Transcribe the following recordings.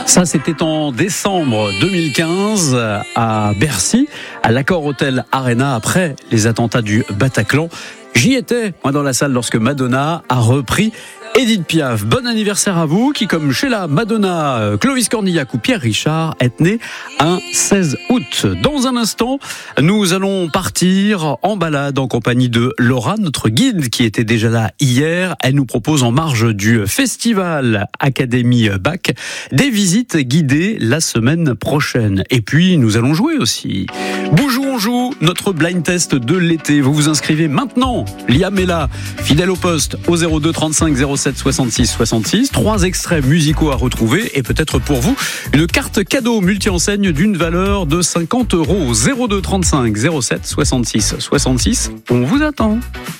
Ça, c'était en décembre 2015 à Bercy, à l'Accor Hotel Arena, après les attentats du Bataclan. J'y étais, moi, dans la salle, lorsque Madonna a repris Édith Piaf. Bon anniversaire à vous, qui, comme Sheila, Madonna, Clovis Cornillac ou Pierre Richard, êtes né un 16 août. Dans un instant, nous allons partir en balade en compagnie de Laura, notre guide qui était déjà là hier. Elle nous propose, en marge du festival Académie Bac, des visites guidées la semaine prochaine. Et puis, nous allons jouer aussi. Boujou, on joue, notre blind test de l'été. Vous vous inscrivez maintenant. Liam est là, fidèle au poste, au 02 35 07 66 66. 3 extraits musicaux à retrouver et peut-être pour vous une carte cadeau multi-enseigne d'une valeur de 50 €. 02 35 07 66 66. On vous attend.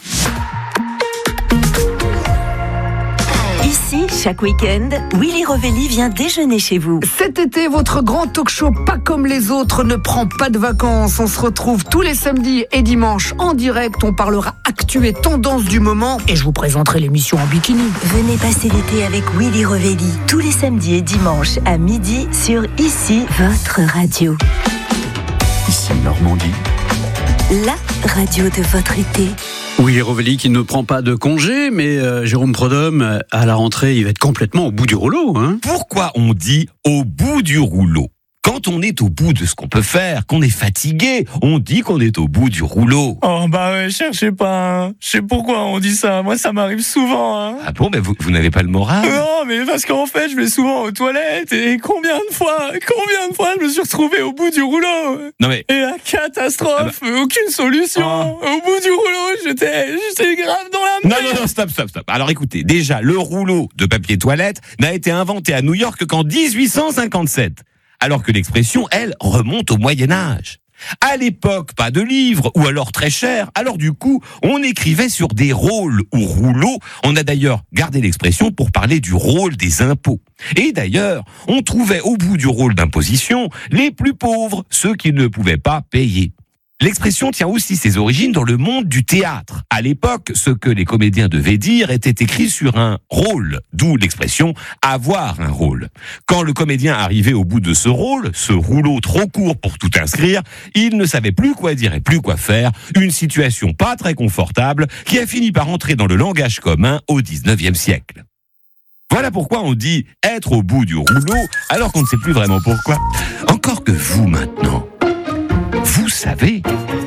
Ici, chaque week-end, Willy Rovelli vient déjeuner chez vous. Cet été, votre grand talk show pas comme les autres ne prend pas de vacances. On se retrouve tous les samedis et dimanches en direct. On parlera actu et tendance du moment et je vous présenterai l'émission en bikini. Venez passer l'été avec Willy Rovelli tous les samedis et dimanches à midi sur Ici, votre radio. Ici Normandie. La radio de votre été. Oui, Rovelli qui ne prend pas de congé, mais Jérôme Prudhomme, à la rentrée, il va être complètement au bout du rouleau. Pourquoi on dit au bout du rouleau ? Quand on est au bout de ce qu'on peut faire, qu'on est fatigué, on dit qu'on est au bout du rouleau. Oh bah ouais, cherchez pas. Je sais pourquoi on dit ça. Moi, ça m'arrive souvent. Ah bon, mais vous n'avez pas le moral ? Non, mais parce qu'en fait, je vais souvent aux toilettes et combien de fois je me suis retrouvé au bout du rouleau. Non mais... Et la catastrophe, aucune solution. Au bout du rouleau, j'étais grave dans la merde. Non, stop. Alors écoutez, déjà, le rouleau de papier toilette n'a été inventé à New York qu'en 1857. Alors que l'expression, elle, remonte au Moyen-Âge. À l'époque, pas de livres, ou alors très cher, alors du coup, on écrivait sur des rôles ou rouleaux. On a d'ailleurs gardé l'expression pour parler du rôle des impôts. Et d'ailleurs, on trouvait au bout du rôle d'imposition les plus pauvres, ceux qui ne pouvaient pas payer. L'expression tient aussi ses origines dans le monde du théâtre. À l'époque, ce que les comédiens devaient dire était écrit sur un rôle, d'où l'expression « avoir un rôle ». Quand le comédien arrivait au bout de ce rôle, ce rouleau trop court pour tout inscrire, il ne savait plus quoi dire et plus quoi faire, une situation pas très confortable qui a fini par entrer dans le langage commun au 19e siècle. Voilà pourquoi on dit « être au bout du rouleau » alors qu'on ne sait plus vraiment pourquoi. Encore que vous maintenant... Vous savez.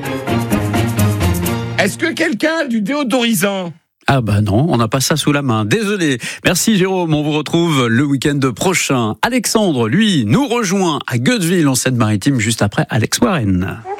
Est-ce que quelqu'un a du déodorisant ? Ah bah non, on n'a pas ça sous la main. Désolé. Merci Jérôme, on vous retrouve le week-end prochain. Alexandre, lui, nous rejoint à Gueudeville en Seine-Maritime juste après Alex Warren.